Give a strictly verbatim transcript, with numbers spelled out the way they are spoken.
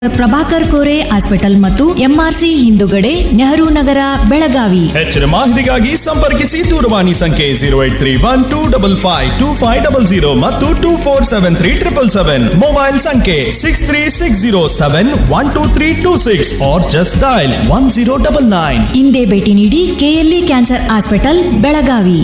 Prabhakar Kore hospital ಮತ್ತು MRC ಹಿಂದುಗಡೆ ನೆಹರು ನಗರ ಬೆಳಗಾವಿ. ಹೆಚ್ಚಿನ ಮಾಹಿತಿಗಾಗಿ ಸಂಪರ್ಕಿಸಿ ದೂರವಾಣಿ ಸಂಖ್ಯೆ zero eight three one two double five two five double zero ಮತ್ತು two four seven three triple seven. Mobile ಸಂಖ್ಯೆ six three six zero seven one two three two six are just dial one zero double nine. ಇಂದೇ ಭೇಟಿ ನೀಡಿ KLE cancer hospital Belagavi.